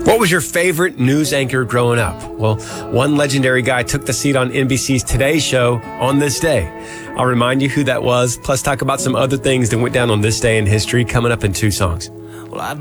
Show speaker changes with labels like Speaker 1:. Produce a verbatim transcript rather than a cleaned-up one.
Speaker 1: What was your favorite news anchor growing up? Well, one legendary guy took the seat on N B C's Today Show on this day. I'll remind you who that was, plus talk about some other things that went down on this day in history coming up in two songs.
Speaker 2: Well, I